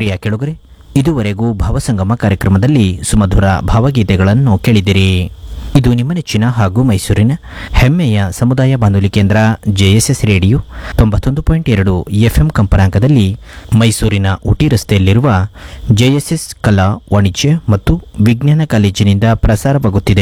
ಪ್ರಿಯ ಕೆಳಗರೆ, ಇದುವರೆಗೂ ಭಾವಸಂಗಮ ಕಾರ್ಯಕ್ರಮದಲ್ಲಿ ಸುಮಧುರ ಭಾವಗೀತೆಗಳನ್ನು ಕೇಳಿದಿರಿ. ಇದು ನಿಮ್ಮ ನೆಚ್ಚಿನ ಹಾಗೂ ಮೈಸೂರಿನ ಹೆಮ್ಮೆಯ ಸಮುದಾಯ ಬಾನುಲಿ ಕೇಂದ್ರ ಜೆಎಸ್ಎಸ್ ರೇಡಿಯೋ 91.2 FM ಕಂಪನಾಂಕದಲ್ಲಿ ಮೈಸೂರಿನ ಊಟಿ ರಸ್ತೆಯಲ್ಲಿರುವ ಜೆಎಸ್ಎಸ್ ಕಲಾ ವಾಣಿಜ್ಯ ಮತ್ತು ವಿಜ್ಞಾನ ಕಾಲೇಜಿನಿಂದ ಪ್ರಸಾರವಾಗುತ್ತಿದೆ.